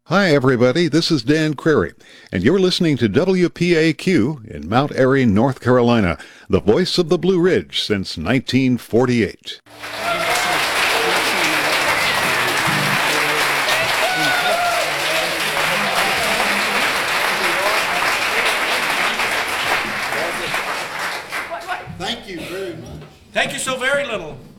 Hi, everybody. This is Dan Crary, and you're listening to WPAQ in Mount Airy, North Carolina, the voice of the Blue Ridge since 1948. Thank you very much. Thank you so very little.